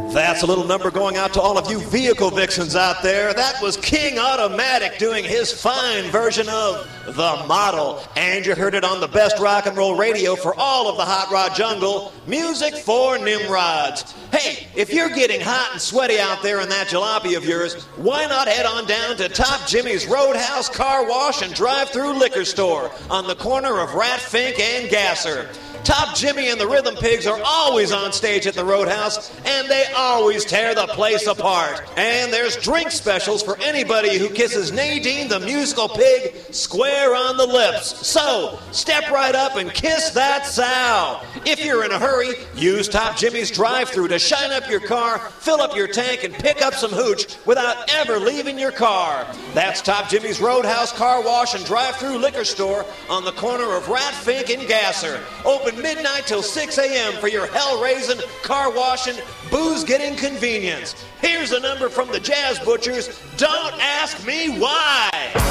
That's a little number going out to all of you vehicle vixens out there. That was King Automatic doing his fine version of The Model. And you heard it on the best rock and roll radio for all of the hot rod jungle, Music for Nimrods. Hey, if you're getting hot and sweaty out there in that jalopy of yours, why not head on down to Top Jimmy's Roadhouse Car Wash and Drive-Thru Liquor Store on the corner of Rat Fink and Gasser. Top Jimmy and the Rhythm Pigs are always on stage at the Roadhouse, and they always tear the place apart. And there's drink specials for anybody who kisses Nadine the Musical Pig square on the lips. So, step right up and kiss that sow. If you're in a hurry, use Top Jimmy's drive-thru to shine up your car, fill up your tank, and pick up some hooch without ever leaving your car. That's Top Jimmy's Roadhouse Car Wash and Drive-Thru Liquor Store on the corner of Rat Fink and Gasser. Open midnight till 6 a.m. for your hell-raising, car-washing, booze-getting convenience. Here's a number from the Jazz Butchers. Don't ask me why.